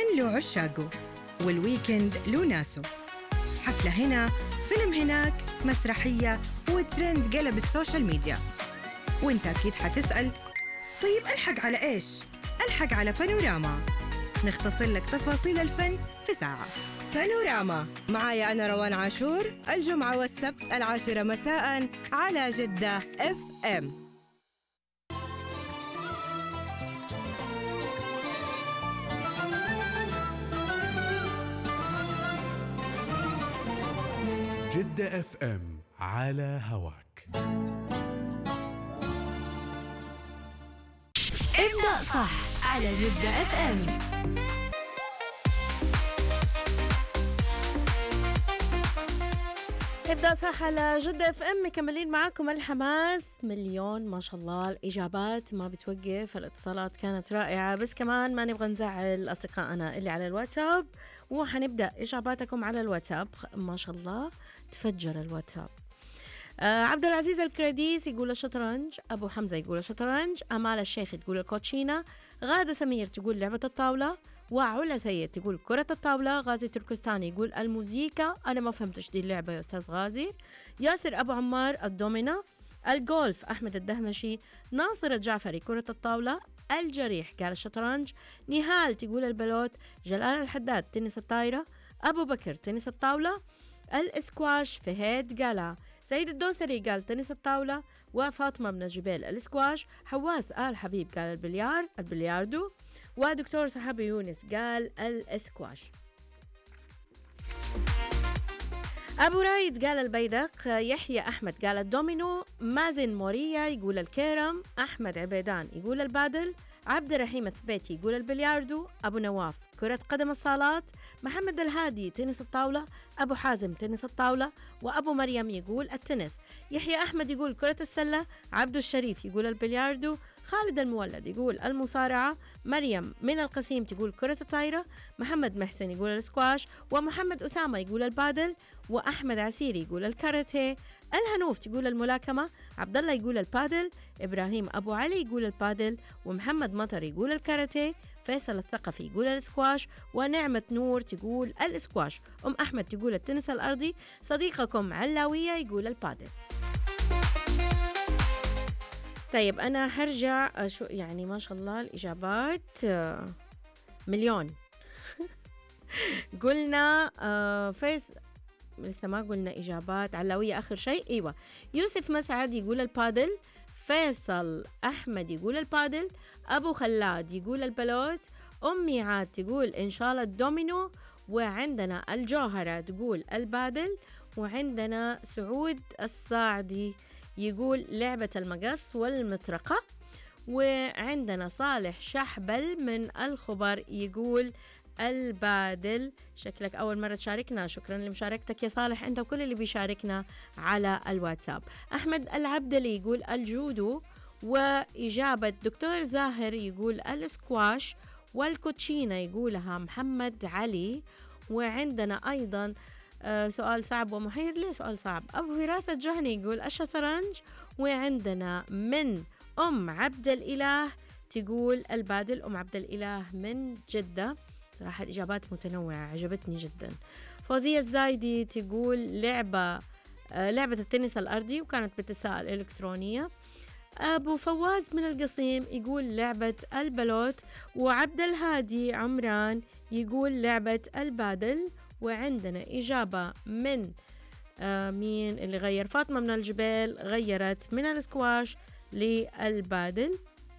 الفن له عشاقه والويكند له ناسه. حفلة هنا، فيلم هناك، مسرحية، وترند قلب السوشيال ميديا. وانت أكيد حتسأل، طيب ألحق على إيش؟ ألحق على بانوراما، نختصر لك تفاصيل الفن في ساعة. بانوراما معايا أنا روان عاشور، الجمعة والسبت 10 مساء على جدة FM. جدة FM على هواك. ابدأ صح على جدة FM. ابدأ صح على جدة اف ام، مكملين معاكم الحماس مليون ما شاء الله. الإجابات ما بتوقف، الاتصالات كانت رائعة، بس كمان ما نبغى نزعل أصدقائنا اللي على الواتساب، وحنبدأ إجاباتكم على الواتساب. ما شاء الله تفجر الواتساب. عبد العزيز الكريديس يقول الشطرنج، أبو حمزة يقول الشطرنج، أمال الشيخ تقول الكوتشينة، غادة سمير تقول لعبة الطاولة، وعلا سيد تقول كرة الطاولة، غازي تركستاني يقول الموسيقى، أنا ما فهمتش دي اللعبة يا أستاذ غازي، ياسر أبو عمار الدومينة، الجولف أحمد الدهمشي، ناصر الجعفري كرة الطاولة، الجريح قال الشطرنج، نهال تقول البلوت، جلال الحداد تنس الطايرة، أبو بكر تنس الطاولة، الاسكواش فهد قالها، سيد الدوسري قال تنس الطاولة، وفاطمة من الجبال الاسكواش، حواس آل حبيب قال البلياردو، ودكتور صحابي يونس قال الاسكواش. أبو رايد قال البيدق، يحيى أحمد قال الدومينو، مازن موريا يقول الكيرم، أحمد عبيدان يقول البادل، عبد الرحيم الثبيتي يقول البلياردو، أبو نواف كرة قدم الصالات، محمد الهادي تنس الطاولة، أبو حازم تنس الطاولة، وأبو مريم يقول التنس، يحيى أحمد يقول كرة السلة، عبد الشريف يقول البلياردو، خالد المولد يقول المصارعة، مريم من القسيم تقول كرة الطايرة، محمد محسن يقول السكواش، ومحمد أسامة يقول البادل، وأحمد عسيري يقول الكاراتيه، الهنوف تقول الملاكمة، عبد الله يقول البادل، إبراهيم أبو علي يقول البادل، ومحمد مطر يقول الكاراتيه، فيصل الثقفي يقول الاسكواش، ونعمة نور تقول الاسكواش، أم أحمد تقول التنس الأرضي، صديقكم علاوية يقول البادل. طيب أنا هرجع شو يعني ما شاء الله الإجابات مليون. قلنا لسه ما قلنا إجابات. علاوية آخر شيء، أيوة. يوسف مسعد يقول البادل، فيصل أحمد يقول البادل، أبو خلاد يقول البلوت، أمي عاد تقول إن شاء الله الدومينو، وعندنا الجوهرة تقول البادل، وعندنا سعود الصاعدي يقول لعبة المقص والمطرقة، وعندنا صالح شحبل من الخبر يقول البادل. شكلك أول مرة تشاركنا، شكرا لمشاركتك يا صالح أنت وكل اللي بيشاركنا على الواتساب. أحمد العبدلي يقول الجودو، وإجابة دكتور زاهر يقول الاسكواش، والكوتشينة يقولها محمد علي، وعندنا أيضا سؤال صعب ومحير. ليه سؤال صعب؟ أبو فراس الجهني يقول الشطرنج، وعندنا من أم عبد الإله تقول البادل، أم عبد الإله من جدة. صراحة الإجابات متنوعة عجبتني جدا. فوزية الزايدي تقول لعبة التنس الأرضي، وكانت بتساءل إلكترونية. أبو فواز من القصيم يقول لعبة البلوت، وعبد الهادي عمران يقول لعبة البادل، وعندنا إجابة من مين اللي غير؟ فاطمة من الجبال غيرت من الاسكواش للبادل.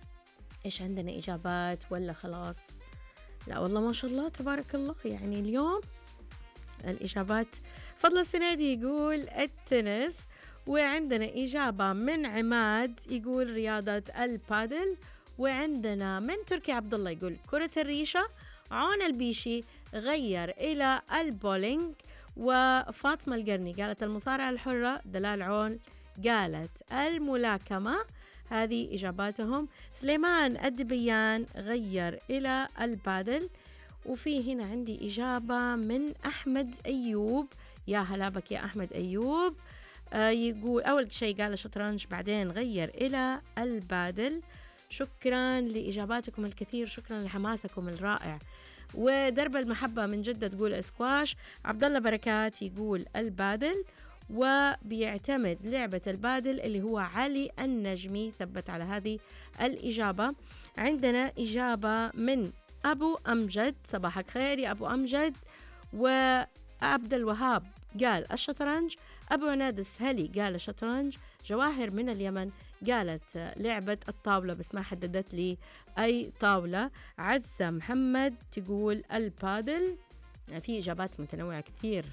إيش عندنا إجابات ولا خلاص؟ لا والله ما شاء الله تبارك الله، يعني اليوم الإجابات. فضل السنادي يقول التنس، وعندنا إجابة من عماد يقول رياضة البادل، وعندنا من تركي عبد الله يقول كرة الريشة، عون البيشي غير إلى البولينج، وفاطمة القرني قالت المصارعة الحرة، دلال عون قالت الملاكمة. هذه إجاباتهم. سليمان الدبيان غير إلى البادل، وفي هنا عندي إجابة من أحمد أيوب، يا هلا بك يا أحمد أيوب. يقول أول شيء قال الشطرنج، بعدين غير إلى البادل. شكرا لإجاباتكم الكثير، شكرا لحماسكم الرائع. ودرب المحبة من جدة تقول السكواش. عبد الله بركات يقول البادل، وبيعتمد لعبة البادل اللي هو علي النجمي ثبت على هذه الإجابة. عندنا إجابة من أبو أمجد، صباحك خير يا أبو أمجد. وعبد الوهاب قال الشطرنج. أبو عناد السهلي قال الشطرنج. جواهر من اليمن قالت لعبة الطاولة بس ما حددت لي أي طاولة. عزة محمد تقول البادل. في إجابات متنوعة كثير.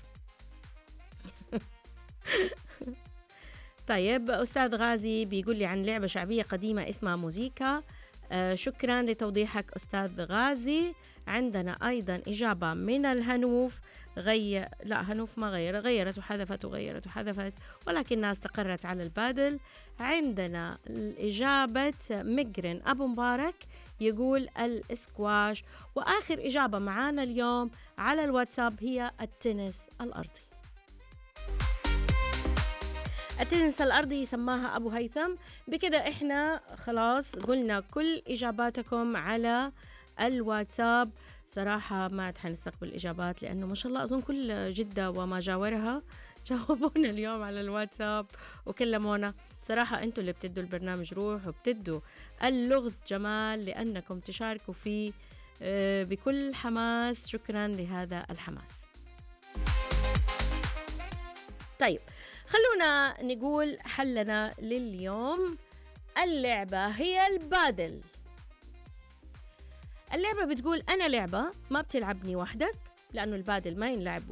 طيب أستاذ غازي بيقول لي عن لعبة شعبية قديمة اسمها موزيكا. شكرا لتوضيحك أستاذ غازي. عندنا أيضا إجابة من الهنوف. لا هنوف ما غيرت وحذفت وغيرت وحذفت، ولكنها استقرت على البادل. عندنا إجابة مقرن أبو مبارك يقول الاسكواش. وآخر إجابة معانا اليوم على الواتساب هي التنس الأرضي. التنس الأرضي سماها أبو هيثم. بكده إحنا خلاص قلنا كل إجاباتكم على الواتساب. صراحة ما عاد حنستقبل إجابات لأنه ما شاء الله أظن كل جدة وما جاورها جاوبونا اليوم على الواتساب وكلمونا. صراحة أنتوا اللي بتدوا البرنامج روح وبتدوا اللغز جمال لأنكم تشاركوا فيه بكل حماس. شكرا لهذا الحماس. طيب خلونا نقول حلنا لليوم. اللعبة هي البادل. اللعبة بتقول أنا لعبة ما بتلعبني وحدك، لأنه البادل ما ينلعب